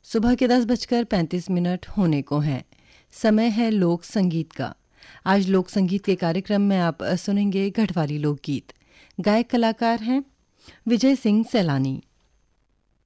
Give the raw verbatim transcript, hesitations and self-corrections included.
सुबह के दस बजकर पैंतीस मिनट होने को हैं। समय है लोक संगीत का। आज लोक संगीत के कार्यक्रम में आप सुनेंगे गढ़वाली लोकगीत। गायक कलाकार हैं विजय सिंह सैलानी।